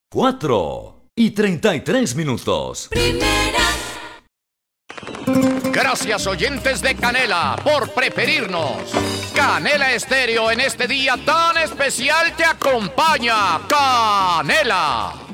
4:33. Primera. Gracias, oyentes de Canela, por preferirnos. Canela Estéreo en este día tan especial te acompaña. Canela.